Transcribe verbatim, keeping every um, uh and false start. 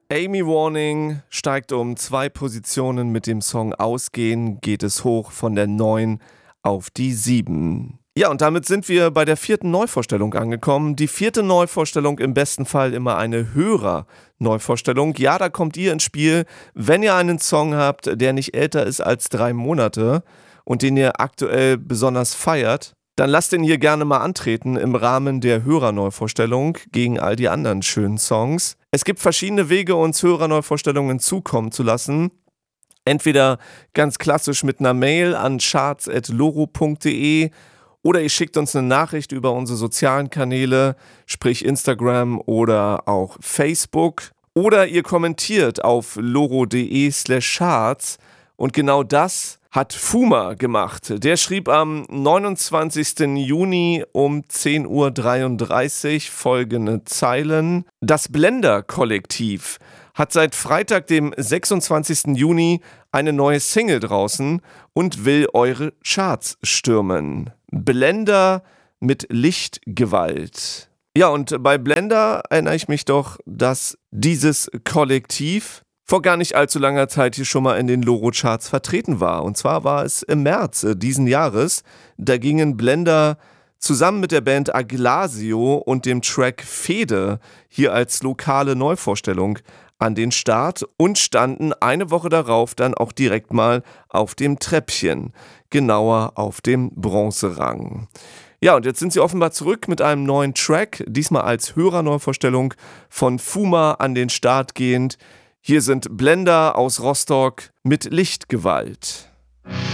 Amy Warning steigt um zwei Positionen mit dem Song Ausgehen, geht es hoch von der neun auf die sieben. Ja, und damit sind wir bei der vierten Neuvorstellung angekommen. Die vierte Neuvorstellung, im besten Fall immer eine Hörer-Neuvorstellung. Ja, da kommt ihr ins Spiel, wenn ihr einen Song habt, der nicht älter ist als drei Monate und den ihr aktuell besonders feiert. Dann lasst ihn hier gerne mal antreten im Rahmen der Hörerneuvorstellung gegen all die anderen schönen Songs. Es gibt verschiedene Wege, uns Hörerneuvorstellungen zukommen zu lassen. Entweder ganz klassisch mit einer Mail an charts at loro punkt de oder ihr schickt uns eine Nachricht über unsere sozialen Kanäle, sprich Instagram oder auch Facebook. Oder ihr kommentiert auf loro.de slash charts und genau das hat Fuma gemacht. Der schrieb am neunundzwanzigsten Juni um zehn Uhr dreiunddreißig folgende Zeilen. Das Blender-Kollektiv hat seit Freitag, dem sechsundzwanzigsten Juni, eine neue Single draußen und will eure Charts stürmen. Blender mit Lichtgewalt. Ja, und bei Blender erinnere ich mich doch, dass dieses Kollektiv vor gar nicht allzu langer Zeit hier schon mal in den Loro-Charts vertreten war. Und zwar war es im März äh, diesen Jahres. Da gingen Blender zusammen mit der Band Aglasio und dem Track Fede hier als lokale Neuvorstellung an den Start und standen eine Woche darauf dann auch direkt mal auf dem Treppchen, genauer auf dem Bronzerang. Ja, und jetzt sind sie offenbar zurück mit einem neuen Track, diesmal als Hörerneuvorstellung von Fuma an den Start gehend. Hier sind Blender aus Rostock mit Lichtgewalt.